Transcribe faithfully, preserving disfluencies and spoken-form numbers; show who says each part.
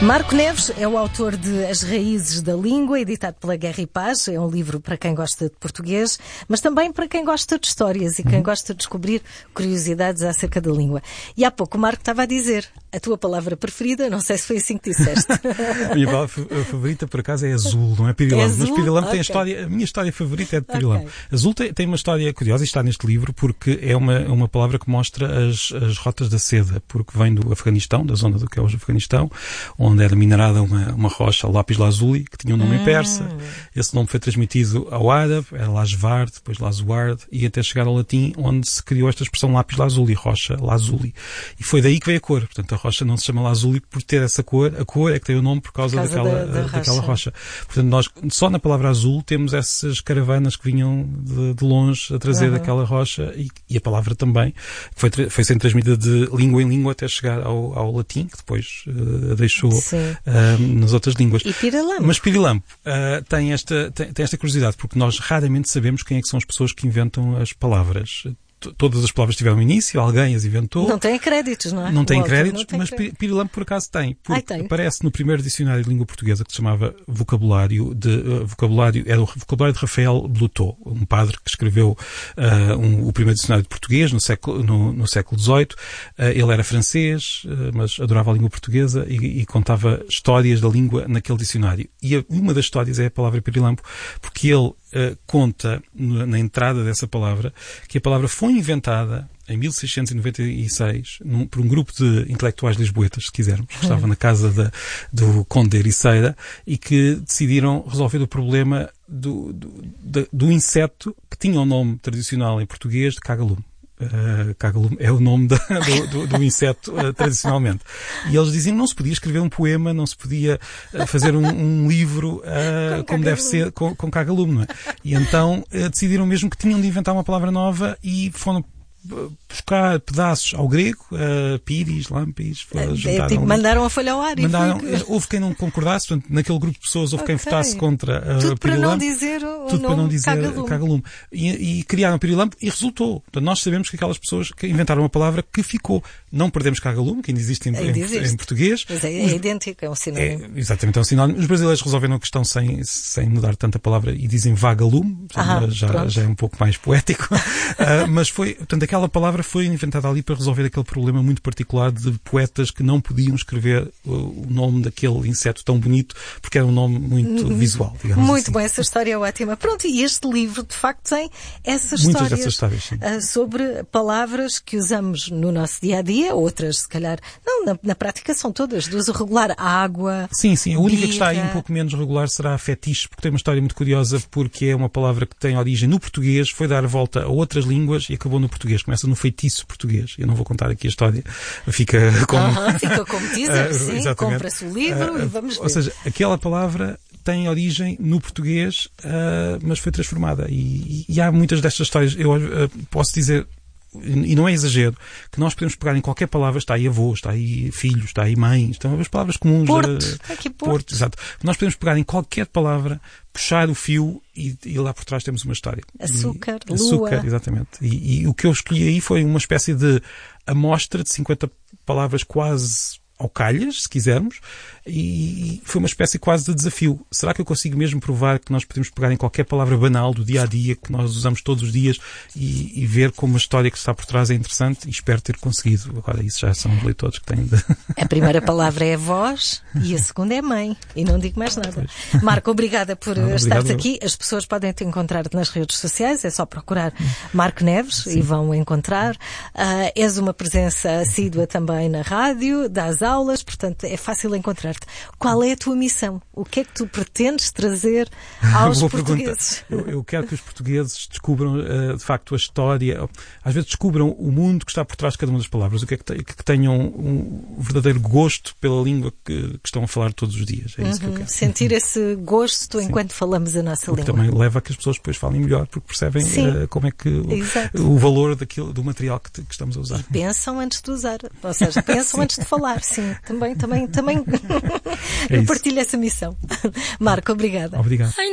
Speaker 1: Marco Neves é o autor de As Raízes da Língua, editado pela Guerra e Paz. É um livro para quem gosta de português, mas também para quem gosta de histórias e quem gosta de descobrir curiosidades acerca da língua. E há pouco o Marco estava a dizer a tua palavra preferida, não sei se foi assim que disseste.
Speaker 2: A minha palavra favorita, por acaso, é azul, não é pirilampo.
Speaker 1: É
Speaker 2: mas pirilampo
Speaker 1: okay.
Speaker 2: tem a história, a minha história favorita é de pirilampo.
Speaker 1: Okay.
Speaker 2: Azul tem, tem uma história curiosa e está neste livro porque é uma, uma palavra que mostra as, as rotas da seda, porque vem do Afeganistão, da zona do que é hoje o Afeganistão, onde era minerada uma, uma rocha, lápis lazuli, que tinha um nome hum. em persa. Esse nome foi transmitido ao árabe, era Lajvard, depois Lazuard, e até chegar ao latim, onde se criou esta expressão lápis lazuli, rocha lazuli. E foi daí que veio a cor. Portanto, a rocha não se chama lazuli por ter essa cor. A cor é que tem o nome por causa, por causa daquela, da, da daquela rocha. rocha. Portanto, nós só na palavra azul temos essas caravanas que vinham de, de longe a trazer uhum. aquela rocha e, e a palavra também, que foi, foi sendo transmitida de língua em língua até chegar ao, ao latim, que depois uh, deixou uh, nas outras línguas.
Speaker 1: E pirilampo.
Speaker 2: Mas pirilampo uh, tem, esta, tem, tem esta curiosidade, porque nós raramente sabemos quem é que são as pessoas que inventam as palavras. Todas as palavras tiveram início, alguém as inventou.
Speaker 1: Não tem créditos, não é?
Speaker 2: Não tem créditos,
Speaker 1: não tem
Speaker 2: mas
Speaker 1: crédito.
Speaker 2: pirilampo por acaso tem. Porque
Speaker 1: Ai, tem.
Speaker 2: Aparece no primeiro dicionário de língua portuguesa que se chamava Vocabulário de, uh, vocabulário, era o Vocabulário de Rafael Blutot, um padre que escreveu uh, um, o primeiro dicionário de português no século, no, no século dezoito. Uh, ele era francês, uh, mas adorava a língua portuguesa e, e contava histórias da língua naquele dicionário. E a, uma das histórias é a palavra pirilampo, porque ele uh, conta na, na entrada dessa palavra que a palavra foi inventada em mil seiscentos e noventa e seis, num, por um grupo de intelectuais lisboetas, se quisermos, que estava na casa da, do Conde de Ericeira e que decidiram resolver o problema do, do, do, do inseto que tinha o nome tradicional em português de cagalume. Uh, cagalume é o nome da, do, do, do inseto uh, tradicionalmente. E eles diziam que não se podia escrever um poema, não se podia uh, fazer um, um livro uh, como deve ser com, com cagalume, não é? E então uh, decidiram mesmo que tinham de inventar uma palavra nova e foram buscar pedaços ao grego, uh, piris, lampis,
Speaker 1: é, tipo, mandaram a folha ao ar.
Speaker 2: Mandaram,
Speaker 1: e foi...
Speaker 2: Houve quem não concordasse, portanto, naquele grupo de pessoas houve okay. quem votasse contra uh,
Speaker 1: tudo para não
Speaker 2: pirilampo,
Speaker 1: dizer o
Speaker 2: tudo
Speaker 1: nome
Speaker 2: para não dizer
Speaker 1: cagalume.
Speaker 2: cagalume. E, e criaram pirilampo e resultou. Portanto, nós sabemos que aquelas pessoas que inventaram uma palavra que ficou. Não perdemos cagalume, que ainda existe em,
Speaker 1: ainda
Speaker 2: em,
Speaker 1: existe.
Speaker 2: em português.
Speaker 1: Mas é, é
Speaker 2: Os,
Speaker 1: idêntico, é um sinónimo.
Speaker 2: É, exatamente, é um sinónimo. Os brasileiros resolveram a questão sem, sem mudar tanta palavra e dizem vagalume,
Speaker 1: ah,
Speaker 2: já, já é um pouco mais poético. uh, mas foi, portanto, aquela palavra foi inventada ali para resolver aquele problema muito particular de poetas que não podiam escrever o nome daquele inseto tão bonito porque era um nome muito
Speaker 1: uhum.
Speaker 2: visual, digamos
Speaker 1: Muito
Speaker 2: assim.
Speaker 1: bom, essa história é ótima. Pronto, e este livro, de facto, tem essas
Speaker 2: Muitas
Speaker 1: histórias,
Speaker 2: dessas histórias sim.
Speaker 1: uh, sobre palavras que usamos no nosso dia-a-dia, outras, se calhar, não, na, na prática são todas, do uso regular, água.
Speaker 2: Sim, sim, a única
Speaker 1: birra.
Speaker 2: que está aí um pouco menos regular será a fetiche, porque tem uma história muito curiosa, porque é uma palavra que tem origem no português, foi dar volta a outras línguas e acabou no português. Começa no feitiço português. Eu não vou contar aqui a história, fica como...
Speaker 1: Uhum, fica como teaser,
Speaker 2: uh,
Speaker 1: sim, compra-se o livro uh, e vamos ver.
Speaker 2: Ou seja, aquela palavra tem origem no português, uh, mas foi transformada. E, e há muitas destas histórias, eu uh, posso dizer, e não é exagero, que nós podemos pegar em qualquer palavra, está aí avô, está aí filho, está aí mãe, estão as palavras comuns.
Speaker 1: Porto,
Speaker 2: uh,
Speaker 1: aqui Porto.
Speaker 2: Porto, exato. Nós podemos pegar em qualquer palavra, puxar o fio e, e lá por trás temos uma história.
Speaker 1: Açúcar,
Speaker 2: e,
Speaker 1: lua.
Speaker 2: Açúcar, exatamente. E, e o que eu escolhi aí foi uma espécie de amostra de cinquenta palavras quase ao calhas, se quisermos, e foi uma espécie quase de desafio. Será que eu consigo mesmo provar que nós podemos pegar em qualquer palavra banal do dia-a-dia que nós usamos todos os dias e, e ver como a história que está por trás é interessante? E espero ter conseguido. Agora, isso já são os leitores que têm de...
Speaker 1: A primeira palavra é voz e a segunda é mãe. E não digo mais nada. Pois. Marco, obrigada por não, estares aqui. As pessoas podem te encontrar nas redes sociais. É só procurar Marco Neves Sim. e vão encontrar. Uh, és uma presença assídua também na rádio, das aulas, portanto é fácil encontrar-te. Qual é a tua missão? O que é que tu pretendes trazer aos
Speaker 2: Boa
Speaker 1: portugueses?
Speaker 2: Eu, eu quero que os portugueses descubram, uh, de facto, a história, às vezes descubram o mundo que está por trás de cada uma das palavras, o que é que, te, que tenham um verdadeiro gosto pela língua que, que estão a falar todos os dias. É isso
Speaker 1: uhum.
Speaker 2: que eu quero.
Speaker 1: Sentir esse gosto Sim. enquanto falamos a nossa
Speaker 2: porque
Speaker 1: língua.
Speaker 2: Também leva a que as pessoas depois falem melhor, porque percebem uh, como é que o, o valor daquilo, do material que, te, que estamos a usar.
Speaker 1: E pensam antes de usar, ou seja, pensam antes de falar. Sim, também, também, também.
Speaker 2: É
Speaker 1: eu partilho essa missão. Marco, obrigada.
Speaker 2: Obrigado.